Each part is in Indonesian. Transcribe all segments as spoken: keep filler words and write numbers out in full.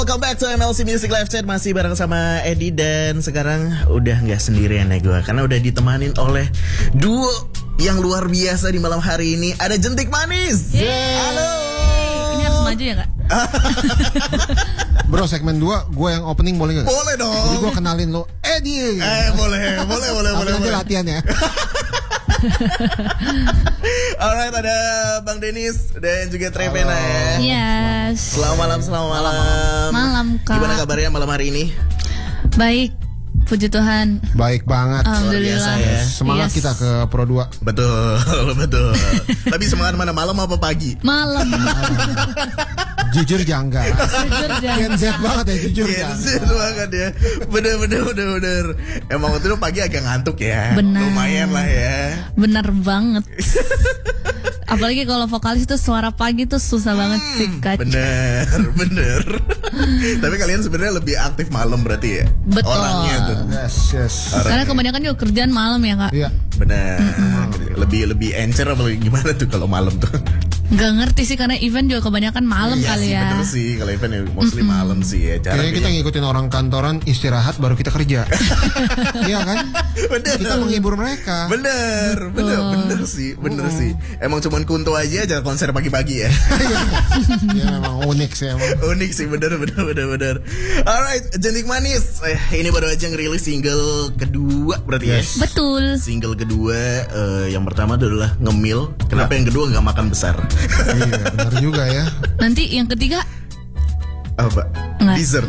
welcome back to M L C Music Live Chat. Masih bareng sama Edi dan sekarang udah gak sendirian ya gue, karena udah ditemanin oleh duo yang luar biasa di malam hari ini. Ada Jentik Manis. Yeay. Halo. Ini harus maju ya kak? Bro, segmen dua gue yang opening boleh gak? Boleh dong. Jadi gue kenalin lo Edi. Eh boleh, boleh, boleh, boleh. Nanti boleh. latihan ya. Alright, ada Bang Denis dan juga Trevena ya. Yes. Selamat malam, selamat malam. Malam kak. Gimana kabarnya malam hari ini? Baik, puji Tuhan. Baik banget. Alhamdulillah. ya. Semangat Yes. kita ke Pro dua. Betul, betul. Tapi semangat mana, malam apa pagi? Malam. Jujur janggal. Jujur Gen Z jangan. banget ya, jujur Gen janggal. Z banget ya. Bener, bener, bener, bener. Emang waktu itu pagi agak ngantuk ya. Benar. Lumayan lah ya. Bener banget. Apalagi kalau vokalis tuh suara pagi tuh susah banget sih kak. Bener, bener. Tapi kalian sebenarnya lebih aktif malam berarti ya? Betul. Orangnya tuh. Yes, yes. Karena kebanyakan juga kerjaan malam ya kak. Iya. Bener. Lebih lebih encer apa gimana tuh kalau malam tuh? Gak ngerti sih karena event juga kebanyakan malam Iya kali sih, ya. bener sih. Kalau event ya mostly malam sih ya. Jarang Kayaknya kita kayak- ngikutin orang kantoran istirahat baru kita kerja. Iya kan? Bener. Kita menghibur mereka. Bener, bener, bener sih, bener sih. Emang cuman Kunto aja aja konser pagi-pagi ya. Ya memang unik sih emang. Unik sih, bener, bener, bener, bener. Alright, Jentik Manis. Eh, ini baru aja ngerilis single kedua berarti Yes. ya. Betul. Single kedua, eh, yang pertama adalah Ngemil. Kenapa yang kedua nggak makan besar? Iya, benar juga ya. Nanti yang ketiga Apa? Nggak. Dessert.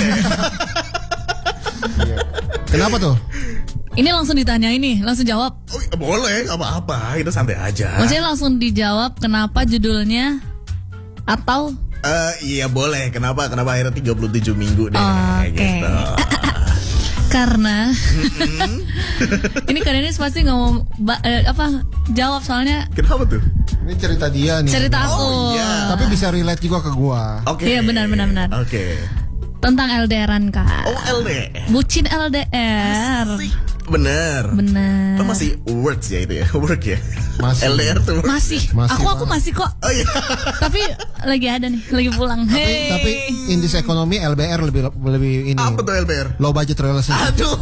Iya. Kenapa tuh? ini langsung ditanya ini, langsung jawab. Oh, boleh, nggak apa-apa. Itu santai aja. Maksudnya langsung dijawab kenapa judulnya atau Eh, iya boleh. Kenapa? Kenapa akhirnya tiga puluh tujuh minggu deh? Oke. Gitu. karena ini kalian ini pasti nggak mau ba- eh, apa jawab soalnya Kenapa tuh? Ini cerita dia nih. cerita aku Oh, iya. Tapi bisa relate juga ke gua. Oke. Iya, benar, benar, benar. Oke. tentang L D R-an kak. Oh, L D. Bucin L D R. Sih, bener. Bener. Oh, masih works ya itu ya, work ya. Masih. L D R tuh. works. Masih. Masih, aku aku Pak. masih kok. Oh iya. Tapi lagi ada nih, lagi pulang. Tapi, Hey. tapi in this economy L B R lebih lebih ini. Apa tuh L D R? Low budget relationship. Aduh.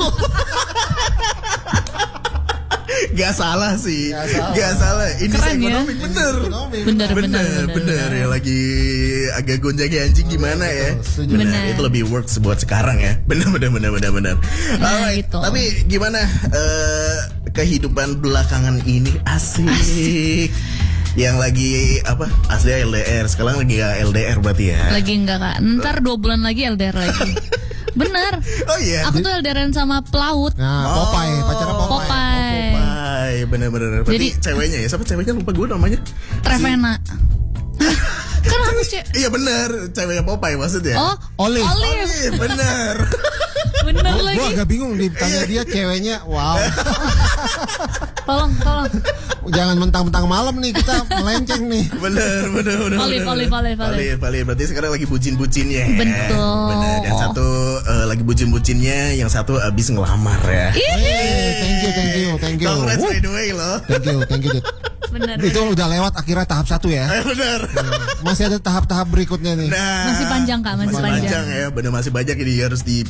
Gak salah sih. Gak salah. Gak salah. Ini Keren ya. ekonomi bener. Ekonomi. Bener, bener, Bener, bener, bener, bener. ya lagi agak gonjang anjing gimana ya? setuju. Bener, Bener. itu lebih works buat sekarang ya. Bener, bener, bener, bener, bener. Nah, Alright, gitu. tapi gimana eh, kehidupan belakangan ini asik? Yang lagi apa? Asli L D R, sekarang lagi gak L D R berarti ya? Lagi enggak kak. Ntar dua bulan lagi L D R lagi. Bener. Oh iya. Aku tuh L D R-an sama pelaut. Nah, Oh. Popeye, pacarnya Popeye. Popeye. Popeye, bener-bener. Berarti Jadi- ceweknya ya? Siapa ceweknya? Lupa gue namanya. Trevena. Hah? Kan aku cek. Iya bener, ceweknya Popeye maksudnya. Oh, Olive. Olive. Iya bener. Bener Gua, lagi. gua agak bingung ditanya dia ceweknya. Wow. Tolong, tolong. Jangan mentang-mentang malam nih kita melenceng nih. Bener, bener, bener. Olive, bener, Olive, bener. Olive, Olive. Olive, Olive. Berarti sekarang lagi bucin-bucinnya. Betul. Bener. Yang satu eh, lagi bucin-bucinnya, yang satu abis ngelamar ya. Hey, thank you, thank you, thank you. Congrats Woo. by the way loh. Thank you, thank you. Dit. Bener. Itu udah lewat akhirnya tahap satu ya. Eh, bener. Masih ada tahap-tahap berikutnya nih. Nah, Masih panjang, Kak, masih panjang. ya. Bener masih banyak ini harus di